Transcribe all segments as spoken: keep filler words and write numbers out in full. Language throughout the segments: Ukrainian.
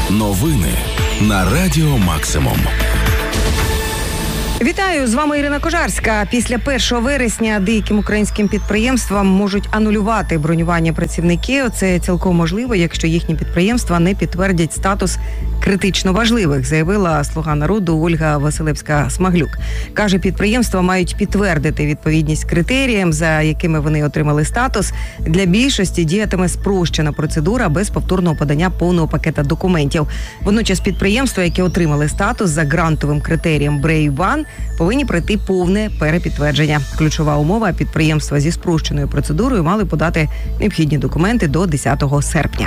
Новини на Радіо Максимум. Вітаю, з вами Ірина Кожарська. Після першого вересня деяким українським підприємствам можуть анулювати бронювання працівників. Це цілком можливо, якщо їхні підприємства не підтвердять статус критично важливих, заявила слуга народу Ольга Василевська-Смаглюк. Каже, підприємства мають підтвердити відповідність критеріям, за якими вони отримали статус. Для більшості діятиме спрощена процедура без повторного подання повного пакета документів. Водночас підприємства, які отримали статус за грантовим критерієм Brave One, повинні пройти повне перепідтвердження. Ключова умова – підприємства зі спрощеною процедурою мали подати необхідні документи до десятого серпня.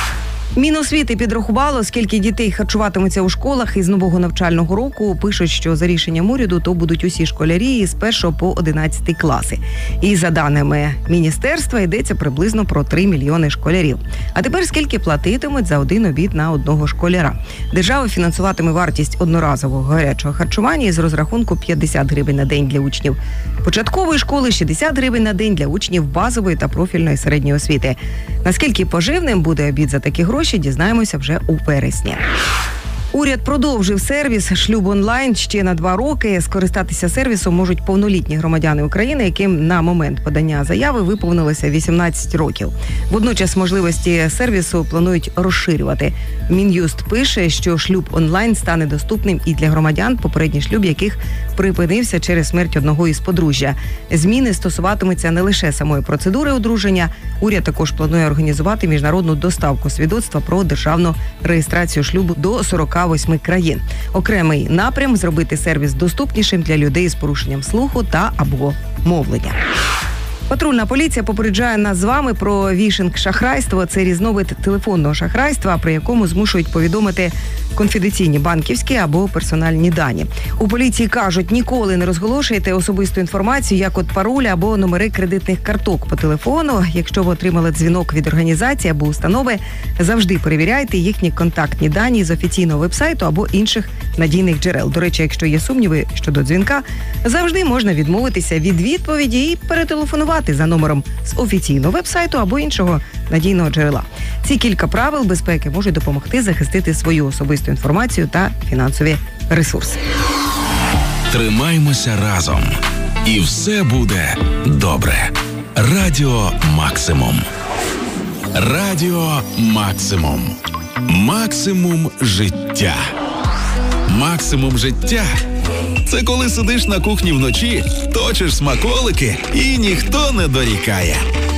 Міносвіти підрахувало, скільки дітей харчуватимуться у школах із нового навчального року. Пишуть, що за рішенням уряду то будуть усі школярі з першого по одинадцятий класи. І за даними міністерства йдеться приблизно про три мільйони школярів. А тепер скільки платитимуть за один обід на одного школяра? Держава фінансуватиме вартість одноразового гарячого харчування із розрахунку п'ятдесят гривень на день для учнів початкової школи, шістдесят гривень на день для учнів базової та профільної середньої освіти. Наскільки поживним буде обід за такі гроші, дізнаємося вже у вересні. Уряд продовжив сервіс «Шлюб онлайн» ще на два роки. Скористатися сервісом можуть повнолітні громадяни України, яким на момент подання заяви виповнилося вісімнадцять років. Водночас можливості сервісу планують розширювати. Мін'юст пише, що шлюб онлайн стане доступним і для громадян, попередній шлюб яких припинився через смерть одного із подружжя. Зміни стосуватимуться не лише самої процедури одруження. Уряд також планує організувати міжнародну доставку свідоцтва про державну реєстрацію шлюбу до сорока восьми країн. Окремий напрям – зробити сервіс доступнішим для людей з порушенням слуху та або мовлення. Патрульна поліція попереджає нас з вами про фішинг-шахрайство. Це різновид телефонного шахрайства, при якому змушують повідомити конфіденційні банківські або персональні дані. У поліції кажуть, ніколи не розголошуйте особисту інформацію, як от пароль або номери кредитних карток по телефону. Якщо ви отримали дзвінок від організації або установи, завжди перевіряйте їхні контактні дані з офіційного вебсайту або інших надійних джерел. До речі, якщо є сумніви щодо дзвінка, завжди можна відмовитися від відповіді і перетелефонувати за номером з офіційного вебсайту або іншого надійного джерела. Ці кілька правил безпеки можуть допомогти захистити свою особисту інформацію та фінансові ресурси. Тримаймося разом. І все буде добре. Радіо Максимум. Радіо Максимум. Максимум життя. Максимум життя – це коли сидиш на кухні вночі, точиш смаколики і ніхто не дорікає.